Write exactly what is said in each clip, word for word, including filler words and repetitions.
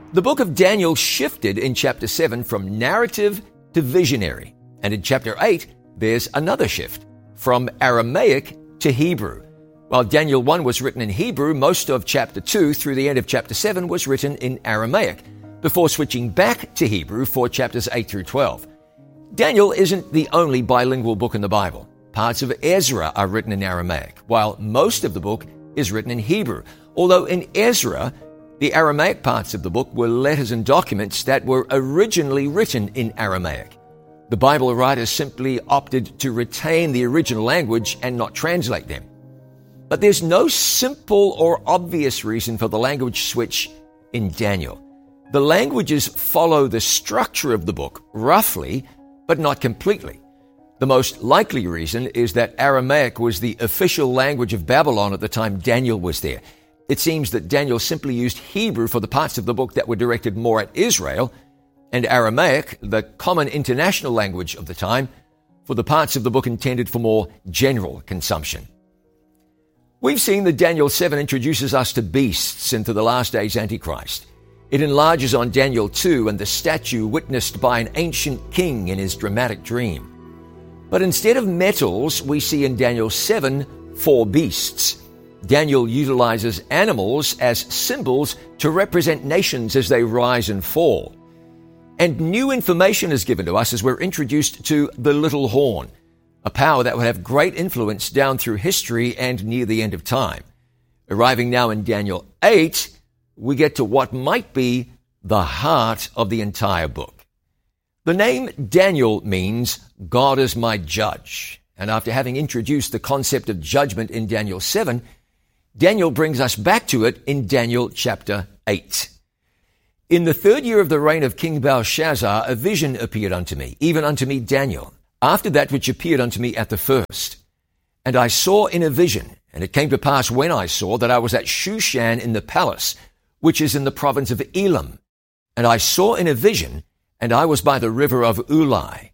The book of Daniel shifted in chapter seven from narrative to visionary. And in chapter eight, there's another shift from Aramaic to Hebrew. While Daniel one was written in Hebrew, most of chapter two through the end of chapter seven was written in Aramaic, before switching back to Hebrew for chapters eight through twelve. Daniel isn't the only bilingual book in the Bible. Parts of Ezra are written in Aramaic, while most of the book is written in Hebrew. Although in Ezra, the Aramaic parts of the book were letters and documents that were originally written in Aramaic. The Bible writers simply opted to retain the original language and not translate them. But there's no simple or obvious reason for the language switch in Daniel. The languages follow the structure of the book, roughly, but not completely. The most likely reason is that Aramaic was the official language of Babylon at the time Daniel was there. It seems that Daniel simply used Hebrew for the parts of the book that were directed more at Israel, and Aramaic, the common international language of the time, for the parts of the book intended for more general consumption. We've seen that Daniel seven introduces us to beasts and to the last days Antichrist. It enlarges on Daniel two and the statue witnessed by an ancient king in his dramatic dream. But instead of metals, we see in Daniel seven four beasts. Daniel utilizes animals as symbols to represent nations as they rise and fall. And new information is given to us as we're introduced to the little horn, a power that would have great influence down through history and near the end of time. Arriving now in Daniel eight, we get to what might be the heart of the entire book. The name Daniel means God is my judge. And after having introduced the concept of judgment in Daniel seven, Daniel brings us back to it in Daniel chapter eight. In the third year of the reign of King Belshazzar, a vision appeared unto me, even unto me Daniel, after that which appeared unto me at the first. And I saw in a vision, and it came to pass when I saw that I was at Shushan in the palace, which is in the province of Elam. And I saw in a vision, and I was by the river of Ulai.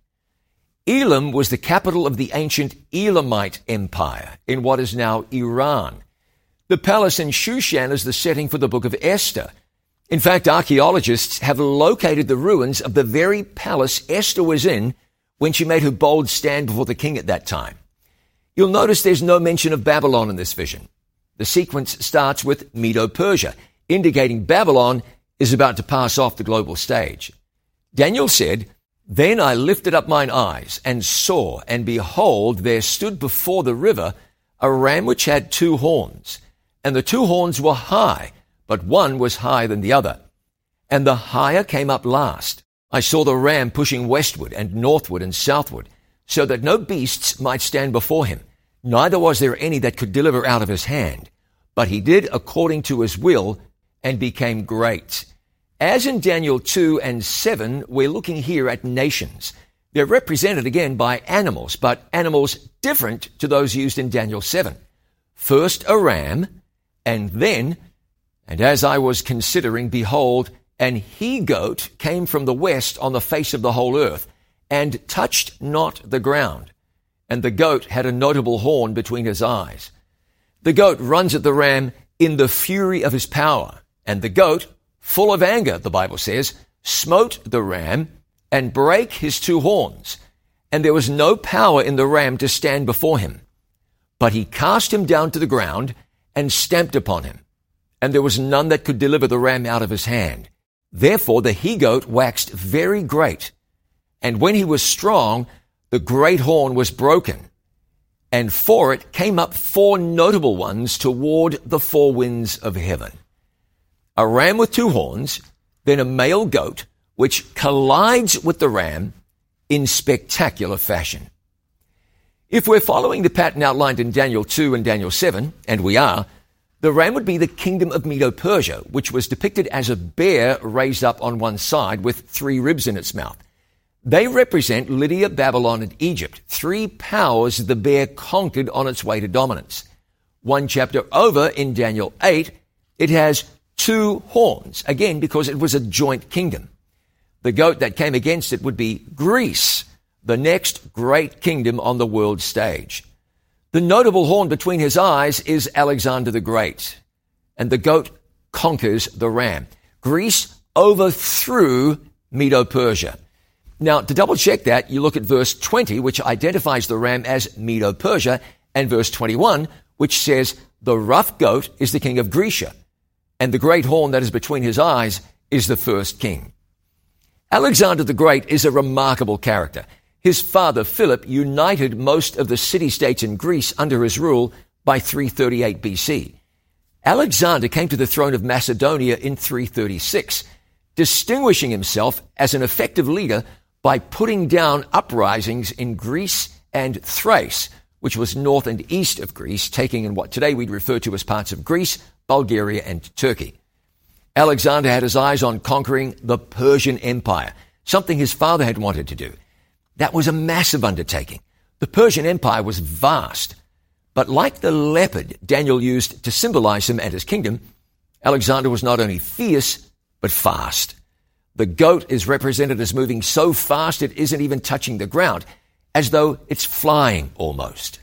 Elam was the capital of the ancient Elamite Empire in what is now Iran. The palace in Shushan is the setting for the book of Esther. In fact, archaeologists have located the ruins of the very palace Esther was in when she made her bold stand before the king at that time. You'll notice there's no mention of Babylon in this vision. The sequence starts with Medo-Persia, indicating Babylon is about to pass off the global stage. Daniel said, Then I lifted up mine eyes and saw, and behold, there stood before the river a ram which had two horns. And the two horns were high, but one was higher than the other. And the higher came up last. I saw the ram pushing westward and northward and southward, so that no beasts might stand before him, neither was there any that could deliver out of his hand. But he did according to his will, and became great. As in Daniel two and seven, we're looking here at nations. They're represented again by animals, but animals different to those used in Daniel seven. First a ram, and then, and as I was considering, behold, an he-goat came from the west on the face of the whole earth, and touched not the ground. And the goat had a notable horn between his eyes. The goat runs at the ram in the fury of his power, and the goat, full of anger, the Bible says, smote the ram and brake his two horns, and there was no power in the ram to stand before him. But he cast him down to the ground and stamped upon him, and there was none that could deliver the ram out of his hand. Therefore the he-goat waxed very great, and when he was strong, the great horn was broken, and for it came up four notable ones toward the four winds of heaven. A ram with two horns, then a male goat, which collides with the ram in spectacular fashion. If we're following the pattern outlined in Daniel two and Daniel seven, and we are, the ram would be the kingdom of Medo-Persia, which was depicted as a bear raised up on one side with three ribs in its mouth. They represent Lydia, Babylon, and Egypt, three powers the bear conquered on its way to dominance. One chapter over in Daniel eight, it has two horns, again because it was a joint kingdom. The goat that came against it would be Greece, the next great kingdom on the world stage. The notable horn between his eyes is Alexander the Great, and the goat conquers the ram. Greece overthrew Medo-Persia. Now, to double check that, you look at verse twenty, which identifies the ram as Medo-Persia, and verse twenty-one, which says, the rough goat is the king of Grecia, and the great horn that is between his eyes is the first king. Alexander the Great is a remarkable character. His father, Philip, united most of the city-states in Greece under his rule by three thirty-eight B C. Alexander came to the throne of Macedonia in three thirty-six, distinguishing himself as an effective leader by putting down uprisings in Greece and Thrace, which was north and east of Greece, taking in what today we'd refer to as parts of Greece, Bulgaria, and Turkey. Alexander had his eyes on conquering the Persian Empire, something his father had wanted to do. That was a massive undertaking. The Persian Empire was vast, but like the leopard Daniel used to symbolize him and his kingdom, Alexander was not only fierce, but fast. The goat is represented as moving so fast it isn't even touching the ground, as though it's flying almost.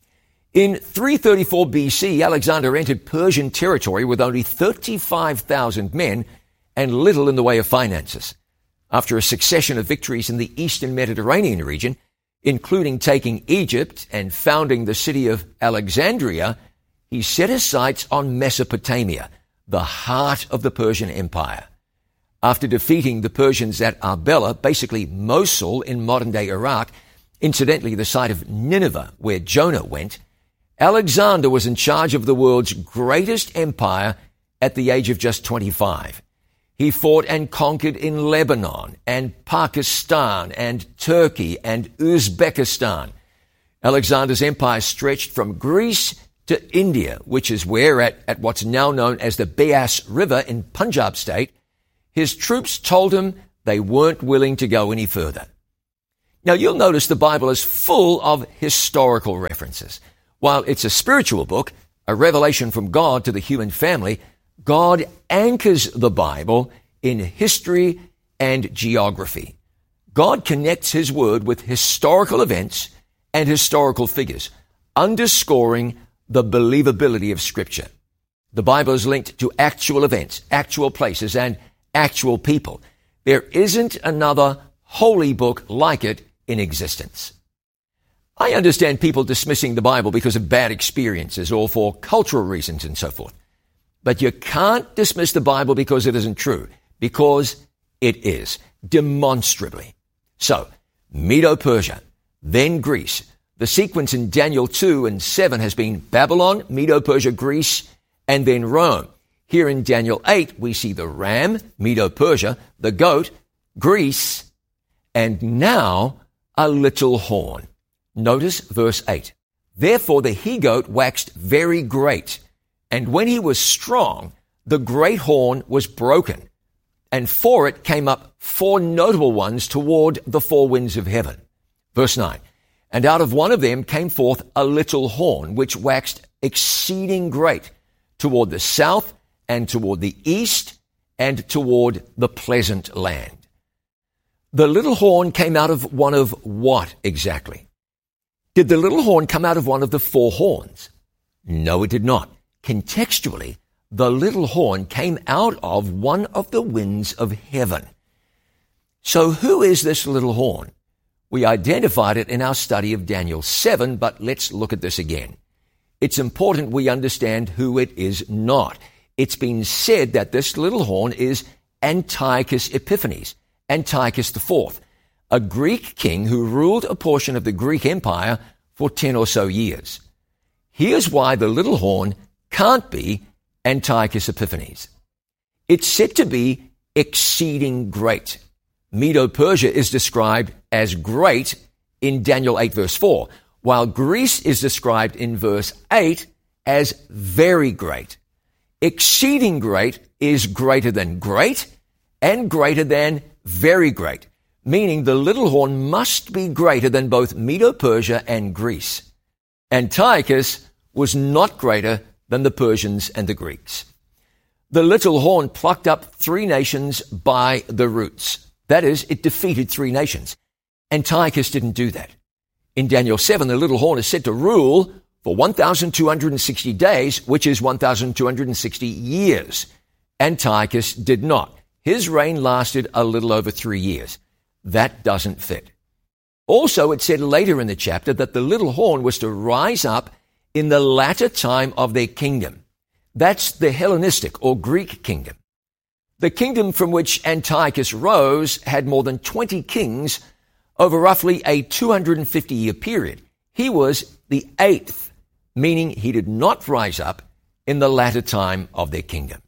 In three thirty-four B C, Alexander entered Persian territory with only thirty-five thousand men and little in the way of finances. After a succession of victories in the eastern Mediterranean region, including taking Egypt and founding the city of Alexandria, he set his sights on Mesopotamia, the heart of the Persian Empire. After defeating the Persians at Arbela, basically Mosul in modern-day Iraq, incidentally the site of Nineveh where Jonah went, Alexander was in charge of the world's greatest empire at the age of just twenty-five. He fought and conquered in Lebanon and Pakistan and Turkey and Uzbekistan. Alexander's empire stretched from Greece to India, which is where, at, at what's now known as the Beas River in Punjab state, his troops told him they weren't willing to go any further. Now, you'll notice the Bible is full of historical references. While it's a spiritual book, a revelation from God to the human family, God anchors the Bible in history and geography. God connects his word with historical events and historical figures, underscoring the believability of Scripture. The Bible is linked to actual events, actual places, and actual people. There isn't another holy book like it in existence. I understand people dismissing the Bible because of bad experiences or for cultural reasons and so forth. But you can't dismiss the Bible because it isn't true, because it is, demonstrably. So, Medo-Persia, then Greece. The sequence in Daniel two and seven has been Babylon, Medo-Persia, Greece, and then Rome. Here in Daniel eight, we see the ram, Medo-Persia, the goat, Greece, and now a little horn. Notice verse eight. Therefore the he-goat waxed very great, and when he was strong, the great horn was broken, and for it came up four notable ones toward the four winds of heaven. Verse nine. And out of one of them came forth a little horn, which waxed exceeding great, toward the south, and toward the east, and toward the pleasant land. The little horn came out of one of what exactly? Did the little horn come out of one of the four horns? No, it did not. Contextually, the little horn came out of one of the winds of heaven. So who is this little horn? We identified it in our study of Daniel seven, but let's look at this again. It's important we understand who it is not. It's been said that this little horn is Antiochus Epiphanes, Antiochus the Fourth, a Greek king who ruled a portion of the Greek Empire for ten or so years. Here's why the little horn can't be Antiochus Epiphanes. It's said to be exceeding great. Medo-Persia is described as great in Daniel eight verse four, while Greece is described in verse eight as very great. Exceeding great is greater than great and greater than very great, meaning the little horn must be greater than both Medo-Persia and Greece. Antiochus was not greater than the Persians and the Greeks. The little horn plucked up three nations by the roots. That is, it defeated three nations. Antiochus didn't do that. In Daniel seven, the little horn is said to rule for one thousand two hundred sixty days, which is one thousand two hundred sixty years. Antiochus did not. His reign lasted a little over three years. That doesn't fit. Also, it said later in the chapter that the little horn was to rise up in the latter time of their kingdom. That's the Hellenistic or Greek kingdom. The kingdom from which Antiochus rose had more than twenty kings over roughly a two hundred fifty year period. He was the eighth, meaning he did not rise up in the latter time of their kingdom.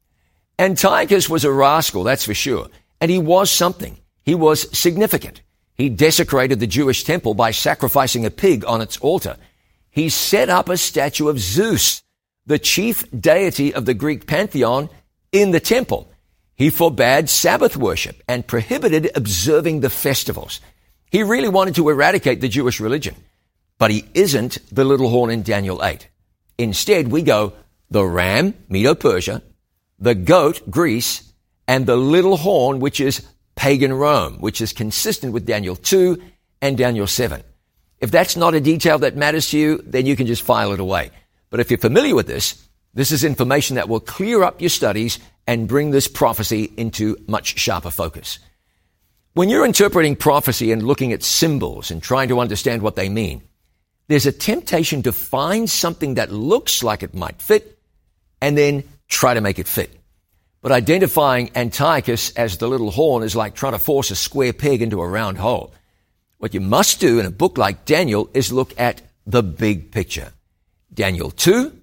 Antiochus was a rascal, that's for sure, and he was something. He was significant. He desecrated the Jewish temple by sacrificing a pig on its altar. He set up a statue of Zeus, the chief deity of the Greek pantheon, in the temple. He forbade Sabbath worship and prohibited observing the festivals. He really wanted to eradicate the Jewish religion. But he isn't the little horn in Daniel eight. Instead, we go the ram, Medo-Persia, the goat, Greece, and the little horn, which is pagan Rome, which is consistent with Daniel two and Daniel seven. If that's not a detail that matters to you, then you can just file it away. But if you're familiar with this, this is information that will clear up your studies and bring this prophecy into much sharper focus. When you're interpreting prophecy and looking at symbols and trying to understand what they mean, there's a temptation to find something that looks like it might fit and then try to make it fit. But identifying Antiochus as the little horn is like trying to force a square peg into a round hole. What you must do in a book like Daniel is look at the big picture. Daniel two,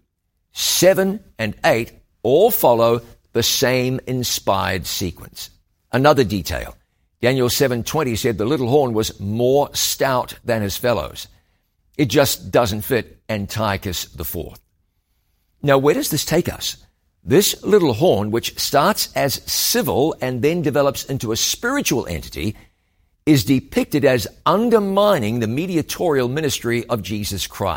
seven, and eight all follow the same inspired sequence. Another detail. Daniel seven twenty said the little horn was more stout than his fellows. It just doesn't fit Antiochus the fourth. Now, where does this take us? This little horn, which starts as civil and then develops into a spiritual entity, is depicted as undermining the mediatorial ministry of Jesus Christ.